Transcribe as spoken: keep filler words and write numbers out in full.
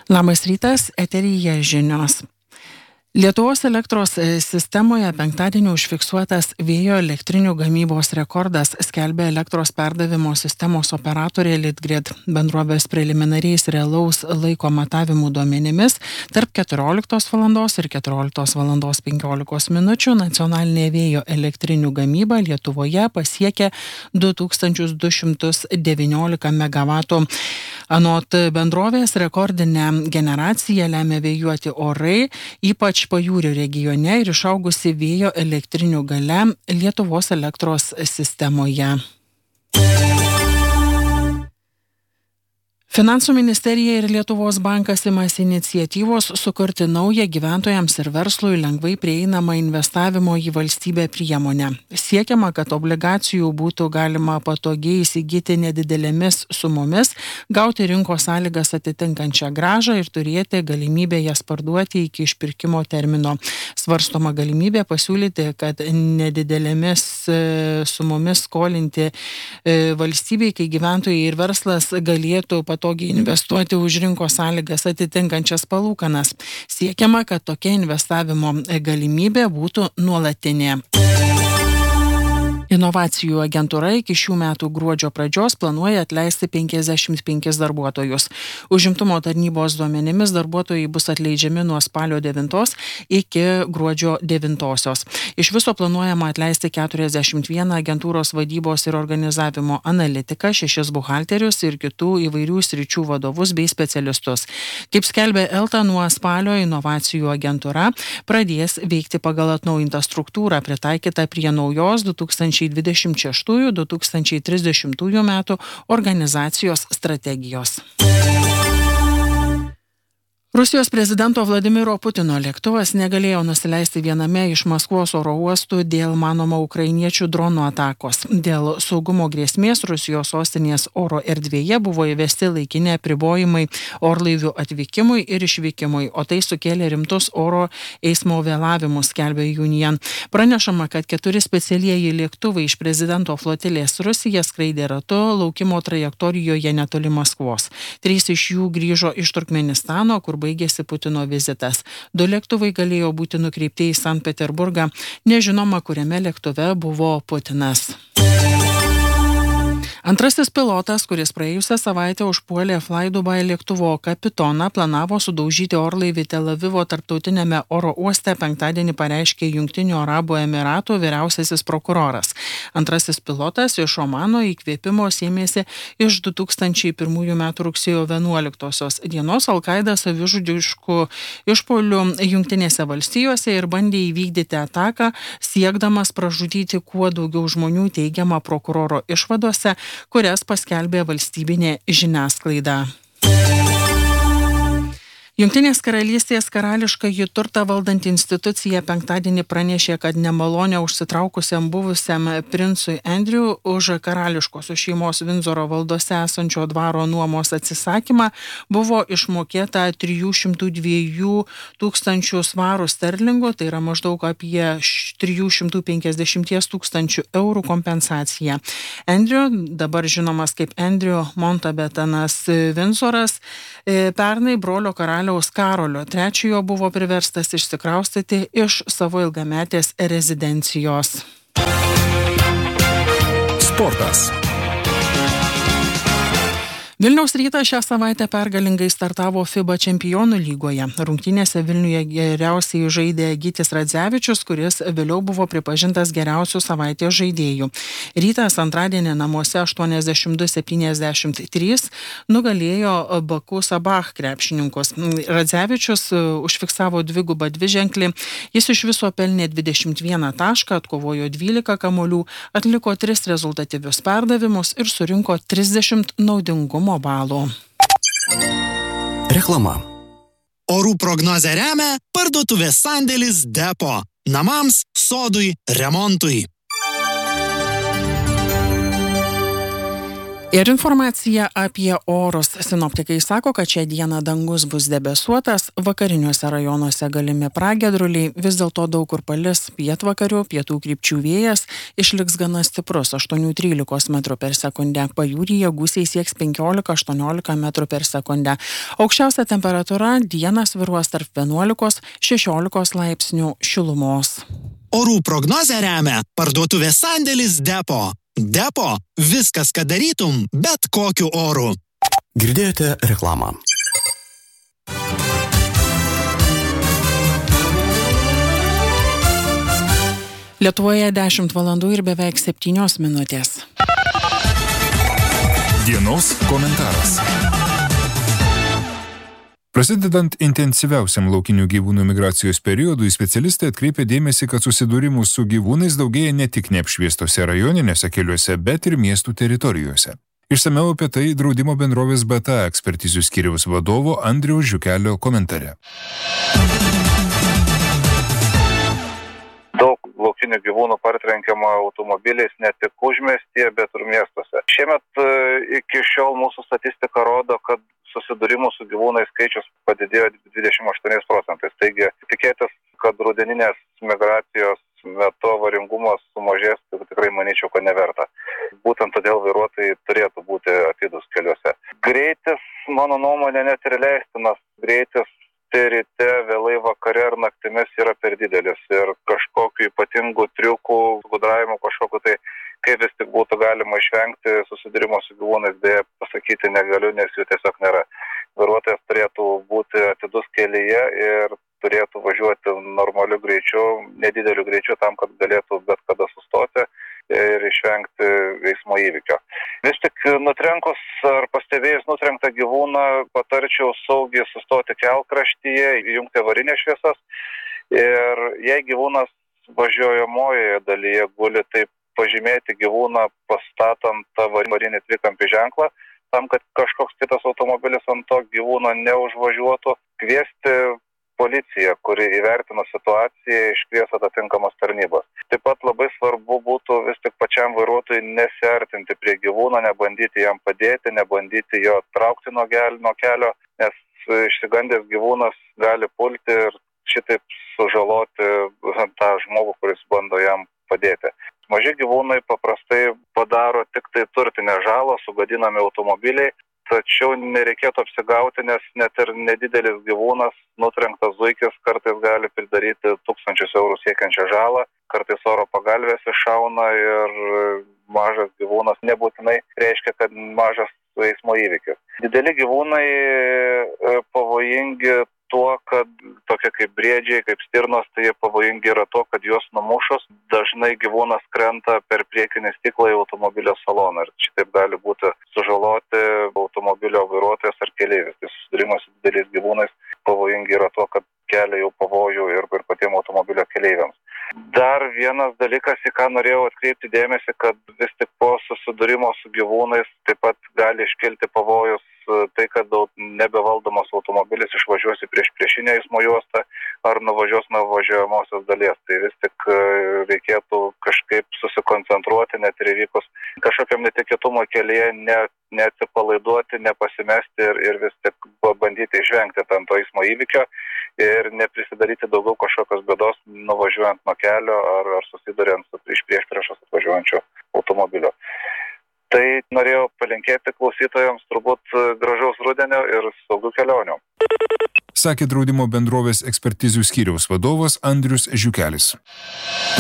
Labas rytas, eteryje žinios. Lietuvos elektros sistemoje penktadienį užfiksuotas vėjo elektrinių gamybos rekordas, skelbia elektros perdavimo sistemos operatorė Litgrid. Bendrovės preliminariais realaus laiko matavimų duomenimis tarp keturioliktos valandos ir keturioliktos valandos penkiolikos minučių nacionalinė vėjo elektrinių gamyba Lietuvoje pasiekė du tūkstančius du šimtus devyniolika megavatų. Anot bendrovės rekordinę generaciją lemia vėjuoti orai, ypač pajūrio regione ir išaugusi vėjo elektrinių galia Lietuvos elektros sistemoje. Finansų ministerija ir Lietuvos bankas imasi iniciatyvos sukurti naują gyventojams ir verslui lengvai prieinamą investavimo į valstybę priemonę. Siekiama, kad obligacijų būtų galima patogiai įsigyti nedidelėmis sumomis, gauti rinkos sąlygas atitinkančią grąžą ir turėti galimybę jas parduoti iki išpirkimo termino. Svarstoma galimybė pasiūlyti, kad nedidelėmis sumomis skolinti valstybei, kai gyventojai ir verslas galėtų patogiai investuoti už rinkos sąlygas atitinkančias palūkanas. Siekiama, kad tokia investavimo galimybė būtų nuolatinė. Inovacijų agentūra iki šių metų gruodžio pradžios planuoja atleisti penkiasdešimt penkis darbuotojus. Užimtumo tarnybos duomenimis darbuotojai bus atleidžiami nuo spalio devintos iki gruodžio devintosios. Iš viso planuojama atleisti keturiasdešimt vieną agentūros vadybos ir organizavimo analitiką, šešis buhalterius ir kitų įvairių sričių vadovus bei specialistus. Kaip skelbia Elta, nuo spalio inovacijų agentūra pradės veikti pagal atnaujintą struktūrą, pritaikytą prie naujos du tūkstančiai dvidešimt šeštųjų - du tūkstančiai trisdešimtųjų metų organizacijos strategijos. Rusijos prezidento Vladimiro Putino lėktuvas negalėjo nusileisti viename iš Maskvos oro uostų dėl manoma ukrainiečių dronų atakos. Dėl saugumo grėsmės Rusijos sostinės oro erdvėje buvo įvesti laikini apribojimai orlaivių atvykimui ir išvykimui, o tai sukėlė rimtus oro eismo vėlavimus, skelbia Union. Pranešama, kad keturi specialieji lėktuvai iš prezidento flotilės Rusija skraidė ratu laukimo trajektorijoje netoli Maskvos. Trys iš jų grįžo iš Turkmenistano, kur baigėsi Putino vizitas. Du lėktuvai galėjo būti nukreipti į Sankt Peterburgą. Nežinoma, kuriame lėktuve buvo Putinas. Antrasis pilotas, kuris praėjusią savaitę užpuolė Fly Dubai lėktuvo kapitoną, planavo sudaužyti orlaivį Tel Avivo tarptautinėme oro uoste, penktadienį pareiškė Jungtinių Arabų Emiratų vyriausiasis prokuroras. Antrasis pilotas iš Omano įkvėpimo sėmėsi iš du tūkstančiai pirmųjų metų rugsėjo vienuoliktosios dienos Al-Qaida savižudiškų išpuolių Jungtinėse valstijose ir bandė įvykdyti ataką, siekdamas pražudyti kuo daugiau žmonių, teigiama prokuroro išvadose, kurias paskelbė valstybinė žiniasklaida. Jungtinės karalystės karališkąjį turtą valdanti institucija penktadienį pranešė, kad nemalonę užsitraukusiam buvusiam princui Andrew už karališkosios šeimos Vindzoro valdose esančio dvaro nuomos atsisakymą buvo išmokėta trijų šimtų dviejų tūkstančių svarų sterlingų, tai yra maždaug apie trijų šimtų penkiasdešimties tūkstančių eurų kompensacija. Andrew, dabar žinomas kaip Andrew Mountbatenas Vindzoras, pernai brolio karaliaus Karolio trečiojo buvo priverstas išsikraustyti iš savo ilgametės rezidencijos. Sportas. Vilniaus Rytas šią savaitę pergalingai startavo FIBA čempionų lygoje. Rungtynėse Vilniuje geriausiai žaidė Gytis Radzevičius, kuris vėliau buvo pripažintas geriausių savaitės žaidėjų. Rytas antradienį namuose aštuoniasdešimt du septyniasdešimt trys nugalėjo Baku Sabah krepšininkus. Radzevičius užfiksavo dvigubą dviženklį. Jis iš viso pelnė dvidešimt vieną tašką, atkovojo dvylika kamuolių, atliko tris rezultatyvius perdavimus ir surinko trisdešimt naudingumo balų. Reklama. Orų prognozę remia parduotuvės sandėlis Depo. Namams, sodui, remontui. Ir informacija apie orus. Sinoptikai sako, kad šią dieną dangus bus debesuotas, vakariniuose rajonuose galimi pragiedruliai, vis dėlto daug kur palis pietvakarių, pietų krypčių vėjas, išliks gana stiprus aštuoni trylika metrų per sekundę, pajūryje gūsiai sieks penkiolika aštuoniolika metrų per sekundę. Aukščiausia temperatūra dieną svyruos tarp vienuolikos šešiolikos laipsnių šilumos. Orų prognozę remia parduotuvės sandėlis Depo. Depo – viskas, ką darytum, bet kokiu oru. Girdėjote reklamą. Lietuvoje dešimt valandų ir beveik septynios minutės. Dienos komentaras. Prasidedant intensyviausiam laukinių gyvūnų migracijos periodui, specialistai atkreipia dėmesį, kad susidūrimų su gyvūnais daugėja ne tik neapšviestose rajoninėse keliuose, bet ir miestų teritorijose. Išsamiau apie tai draudimo bendrovės B T A ekspertizių skyriaus vadovo Andriaus Žiukelio komentare. Daug laukinių gyvūnų partrenkiama automobiliais ne tik užmiestyje, bet ir miestuose. Šiemet iki šiol mūsų statistika rodo, kad susidūrimų su gyvūnais skaičius padidėjo dvidešimt aštuoniais procentais. Taigi tikėtis, kad rudeninės migracijos metu avaringumas sumažės, tai tikrai manyčiau, kad neverta. Būtent todėl vairuotojai turėtų būti atidūs keliuose. Greitis, mano nuomonė, net ir leistinas greitis ryte, vėlai vakare ar naktimis yra per didelis ir kažkokiu ypatingų triukų, gudravimų kažkokiu tai, kaip vis tik būtų galima išvengti susidūrimo su gyvūnais, beje, pasakyti negaliu, nes jų tiesiog nėra. Vairuotojas turėtų būti atidus kelyje ir turėtų važiuoti normaliu greičiu, nedideliu greičiu tam, kad galėtų bet kada sustoti ir išvengti eismo įvykio. Vis tik nutrenkus ar pastebėjus nutrenktą gyvūną, patarčiau saugiai sustoti kelkraštyje, įjungti avarinės šviesas ir jei gyvūnas važiuojamojoje dalyje guli, tai pažymėti gyvūną pastatant avarinį trikampį ženklą, tam, kad kažkoks kitas automobilis ant to gyvūno neužvažiuotų, kviesti policiją, kuri įvertino situaciją, iškvies atitinkamas tarnybas. Taip pat labai svarbu būtų vis tik pačiam vairuotojui nesiartinti prie gyvūno, nebandyti jam padėti, nebandyti jo traukti nuo kelio, nes išsigandęs gyvūnas gali pulti ir šitaip sužaloti tą žmogų, kuris bando jam padėti. Maži gyvūnai paprastai padaro tik tai turtinę žalą, sugadinami automobiliai, tačiau nereikėtų apsigauti, nes net ir nedidelis gyvūnas, nutrenktas zuikis, kartais gali pridaryti tūkstančius eurų siekiančią žalą, kartais oro pagalvės iššauna ir mažas gyvūnas nebūtinai reiškia, kad mažas eismo įvykis. Dideli gyvūnai pavojingi tuo, kad tokie kaip briedžiai, kaip stirnos, tai jie pavojingi yra to, kad juos numušus dažnai gyvūnas krenta per priekinį stiklą į automobilio saloną ir šitaip gali būti sužaloti automobilio vairuotojas ar keleivis. Tai susidūrimas su dideliais gyvūnais pavojingi yra to, kad kelia jau pavojų ir, ir patiem automobilio keleiviams. Dar vienas dalykas, į ką norėjau atkreipti dėmesį, kad vis tik po susidūrimo su gyvūnais taip pat gali iškilti pavojus tai, kad nebevaldomas automobilis išvažiuos į prieš priešinę eismo juostą ar nuvažiuos nuo važiuojamosios dalies. Tai vis tik reikėtų kažkaip susikoncentruoti, net ir įvykus kažkokiam netikėtumo kelyje, ne, neatsipalaiduoti, nepasimesti ir, ir vis tik bandyti išvengti tam to eismo įvykio ir neprisidaryti daugiau kažkokios bėdos nuvažiuojant nuo kelio ar, ar susiduriant su iš prieš priešos atvažiuojančiu automobiliu. Tai norėjau palinkėti klausytojams turbūt gražaus rudenio ir saugių kelionių. Sakė draudimo bendrovės ekspertizių skyriaus vadovas Andrius Žiukelis.